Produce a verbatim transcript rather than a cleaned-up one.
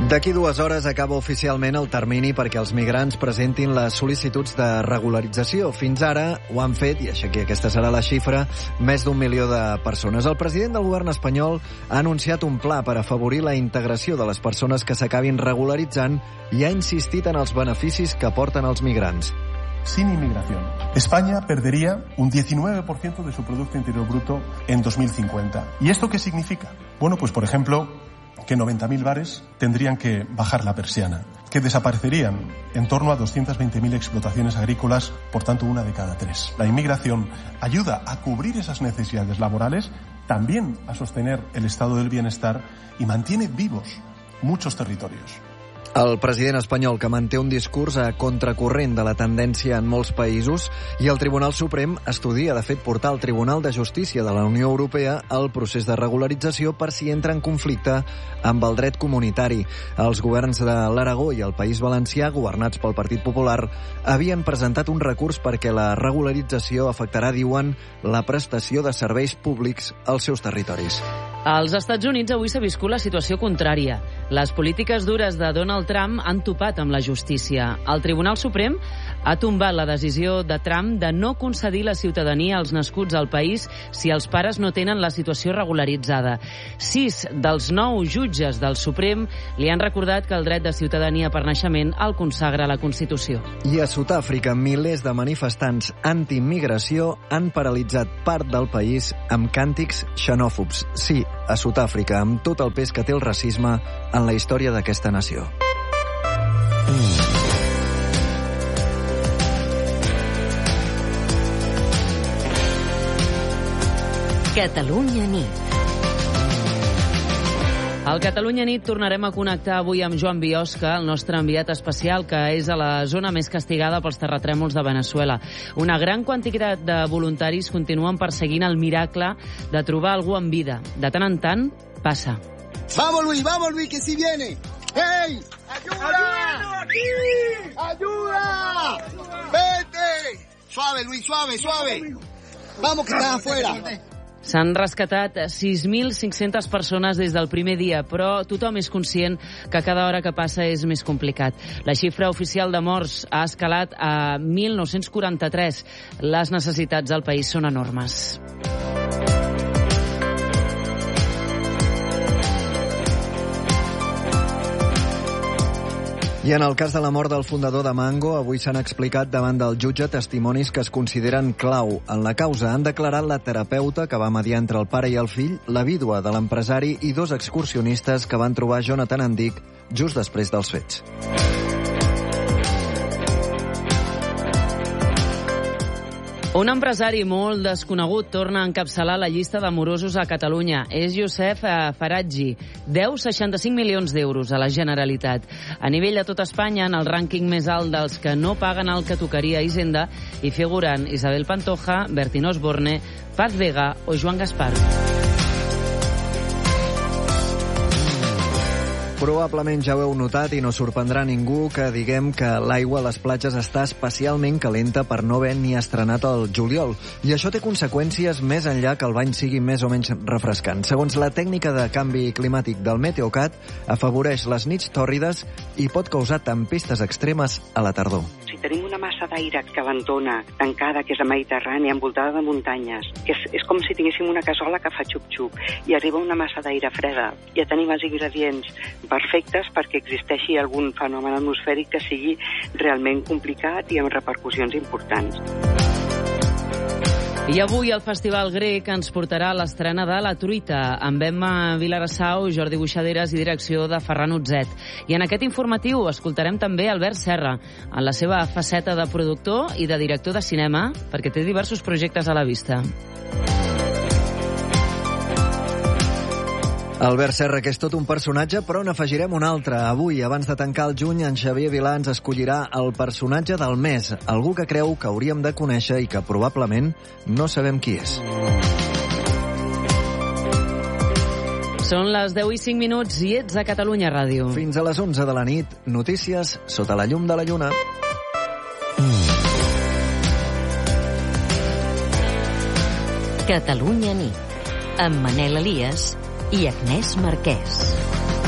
D'aquí dues hores acaba oficialment el termini perquè els migrants presentin les sol·licituds de regularització. Fins ara ho han fet, i així que aquesta serà la xifra, més d'un milió de persones. El president del govern espanyol ha anunciat un pla per afavorir la integració de les persones que s'acabin regularitzant i ha insistit en els beneficis que aporten els migrants. Sin inmigración, España perdería un diecinueve por ciento de su Producto Interior Bruto en dos mil cincuenta. ¿Y esto qué significa? Bueno, pues por ejemplo, que noventa mil bares tendrían que bajar la persiana, que desaparecerían en torno a doscientas veinte mil explotaciones agrícolas, por tanto una de cada tres. La inmigración ayuda a cubrir esas necesidades laborales, también a sostener el estado del bienestar y mantiene vivos muchos territorios. El president espanyol, que manté un discurs a contracorrent de la tendència en molts països, i el Tribunal Suprem estudia, de fet, portar al Tribunal de Justícia de la Unió Europea el procés de regularització per si entra en conflicte amb el dret comunitari. Els governs de l'Aragó i el País Valencià, governats pel Partit Popular, havien presentat un recurs perquè la regularització afectarà, diuen, la prestació de serveis públics als seus territoris. Als Estats Units avui s'ha viscut la situació contrària. Les polítiques dures de Donald Trump han topat amb la justícia. El Tribunal Suprem ha tombat la decisió de Trump de no concedir la ciutadania als nascuts al país si els pares no tenen la situació regularitzada. Sis dels nou jutges del Suprem li han recordat que el dret de ciutadania per naixement el consagra la Constitució. I a Sud-àfrica, milers de manifestants anti-immigració han paralitzat part del país amb càntics xenòfobs. Sí, a Sud-àfrica, amb tot el pes que té el racisme en la història d'aquesta nació. Catalunya nit. Al Catalunya nit tornarem a connectar avui amb Joan Biosca, el nostre enviat especial, que és a la zona més castigada pels terratrèmols de Veneçuela. Una gran quantitat de voluntaris continuen perseguint el miracle de trobar algú en vida. De tant en tant, passa. Vamos, Luis, vamos, Luis, que si viene. ¡Hey! ¡Ayuda! ¡Aquí! ¡Ayuda! ¡Vete! Suave, Luis, suave, suave. Vamos, que estás afuera. S'han rescatat sis mil cinc-centes persones des del primer dia, però tothom és conscient que cada hora que passa és més complicat. La xifra oficial de morts ha escalat a mil nou-cents quaranta-tres. Les necessitats del país són enormes. I en el cas de la mort del fundador de Mango, avui s'han explicat davant del jutge testimonis que es consideren clau en la causa. Han declarat la terapeuta que va mediar entre el pare i el fill, la vídua de l'empresari i dos excursionistes que van trobar Jonathan Andic just després dels fets. Un empresari molt desconegut torna a encapçalar la llista de morosos a Catalunya. És Youssef Faradji, deu seixanta-cinc milions d'euros a la Generalitat. A nivell de tot Espanya, en el rànquing més alt dels que no paguen el que tocaria a Hisenda, hi figuren Isabel Pantoja, Bertín Osborne, Paz Vega o Joan Gaspar. Probablement ja ho heu notat i no sorprendrà ningú que diguem que l'aigua a les platges està especialment calenta per no haver ni estrenat el juliol. I això té conseqüències més enllà que el bany sigui més o menys refrescant. Segons la tècnica de canvi climàtic del Meteocat, afavoreix les nits tòrrides i pot causar tempestes extremes a la tardor. Si tenim una massa d'aire calentona, tancada, que és la Mediterrània, envoltada de muntanyes, que és, és com si tinguéssim una cassola que fa xup-xup, i arriba una massa d'aire freda, ja tenim els ingredients perfectes perquè existeixi algun fenomen atmosfèric que sigui realment complicat i amb repercussions importants. I avui el Festival Grec ens portarà a l'estrena de La Truita, amb Emma Vilarassau, Jordi Buixaderes i direcció de Ferran Utzet. I en aquest informatiu escoltarem també Albert Serra, en la seva faceta de productor i de director de cinema, perquè té diversos projectes a la vista. Albert Serra, que és tot un personatge, però n'afegirem un altre. Avui, abans de tancar el juny, en Xavier Vilà ens escollirà el personatge del mes, algú que creu que hauríem de conèixer i que probablement no sabem qui és. Són les deu i cinc minuts i ets a Catalunya Ràdio. Fins a les onze de la nit, notícies sota la llum de la lluna. Catalunya nit, amb Manel Elias i Agnès Marquès.